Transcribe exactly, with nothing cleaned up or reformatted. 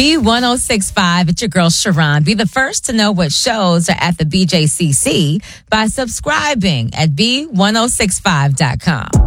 B ten sixty-five, it's your girl Sharon. Be the first to know what shows are at the B J C C by subscribing at B ten sixty-five dot com.